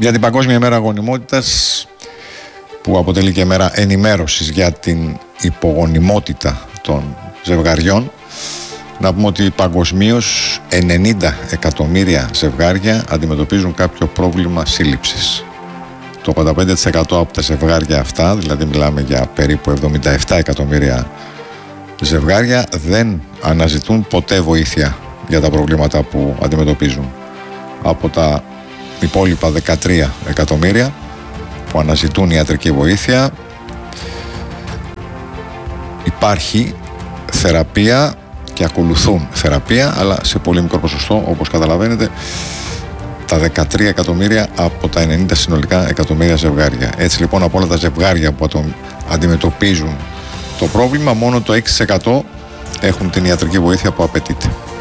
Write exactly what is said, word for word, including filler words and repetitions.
Για την Παγκόσμια ημέρα γονιμότητας, που αποτελεί και μέρα ενημέρωσης για την υπογονιμότητα των ζευγαριών, να πούμε ότι παγκοσμίως ενενήντα εκατομμύρια ζευγάρια αντιμετωπίζουν κάποιο πρόβλημα σύλληψης. Το ογδόντα πέντε τοις εκατό από τα ζευγάρια αυτά, δηλαδή μιλάμε για περίπου εβδομήντα επτά εκατομμύρια ζευγάρια, δεν αναζητούν ποτέ βοήθεια για τα προβλήματα που αντιμετωπίζουν. Από τα υπόλοιπα δεκατρία εκατομμύρια που αναζητούν ιατρική βοήθεια, υπάρχει θεραπεία και ακολουθούν θεραπεία, αλλά σε πολύ μικρό ποσοστό, όπως καταλαβαίνετε, τα δεκατρία εκατομμύρια από τα ενενήντα συνολικά εκατομμύρια ζευγάρια. Έτσι λοιπόν, από όλα τα ζευγάρια που αντιμετωπίζουν το πρόβλημα, μόνο το έξι τοις εκατό έχουν την ιατρική βοήθεια που απαιτείται.